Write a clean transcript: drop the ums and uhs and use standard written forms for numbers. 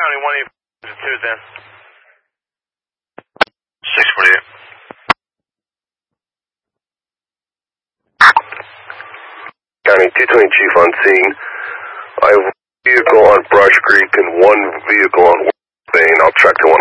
County, 182 then. 648. County 220 Chief on scene. I have a vehicle on Brush Creek and one vehicle on Vein. I'll track to